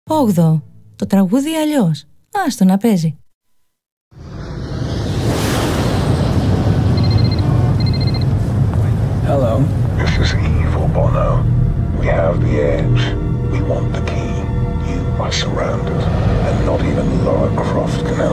8. Το τραγούδι αλλιώς. Άστο να παίζει. Hello. This is evil, Bono. We have the edge. We want the key. You are surrounded, and not even Lara Croft can help.